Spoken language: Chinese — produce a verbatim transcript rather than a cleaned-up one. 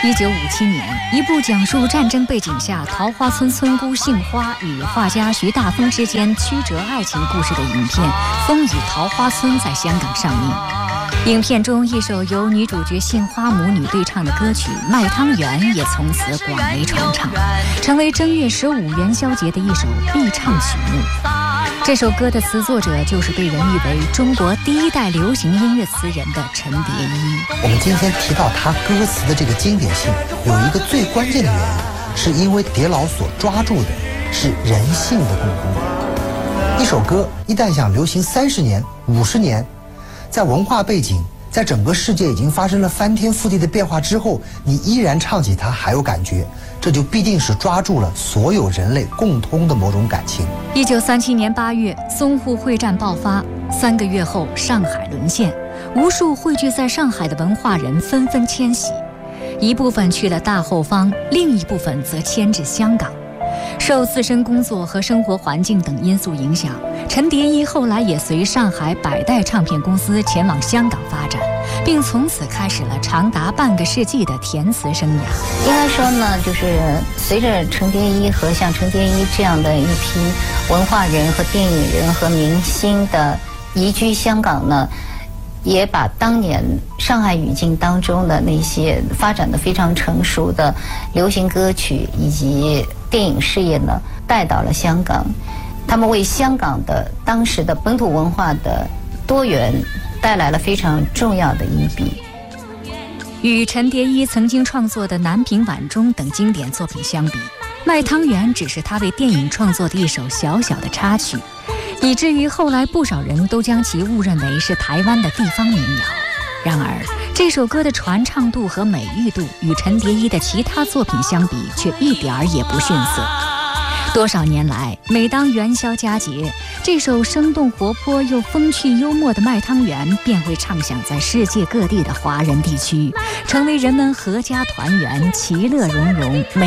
一九五七年，一部讲述战争背景下桃花村村姑杏花与画家徐大丰之间曲折爱情故事的影片《风雨桃花村》在香港上映。影片中一首由女主角杏花母女对唱的歌曲《卖汤圆》也从此广为传唱，成为正月十五元宵节的一首必唱曲目。这首歌的词作者就是被人誉为中国第一代流行音乐词人的陈蝶衣。 我们今天提到他歌词的这个经典性，有一个最关键的原因，是因为蝶老所抓住的是人性的共通。一首歌一旦想流行三十年、五十年，在文化背景，在整个世界已经发生了翻天覆地的变化之后，你依然唱起它还有感觉，这就必定是抓住了所有人类共通的某种感情。 一九三七年八月，淞沪会战爆发，三个月后，上海沦陷，无数汇聚在上海的文化人纷纷迁徙，一部分去了大后方，另一部分则迁至香港。受自身工作和生活环境等因素影响，陈蝶衣后来也随上海百代唱片公司前往香港发展，并从此开始了长达半个世纪的填词生涯。 应该说呢，就是随着陈蝶衣和像陈蝶衣这样的一批文化人和电影人和明星的移居香港呢，也把当年上海语境当中的那些发展的非常成熟的流行歌曲以及电影事业呢带到了香港，他们为香港的当时的本土文化的多元带来了非常重要的一笔。 与陈蝶衣曾经创作的《南屏晚钟》等经典作品相比，《卖汤圆》只是他为电影创作的一首小小的插曲，以至于后来不少人都将其误认为是台湾的地方民谣。然而这首歌的传唱度和美誉度与陈蝶衣的其他作品相比却一点儿也不逊色。多少年来，每当元宵佳节，这首生动活泼又风趣幽默的《卖汤圆》便会唱响在世界各地的华人地区，成为人们阖家团圆、其乐融融、美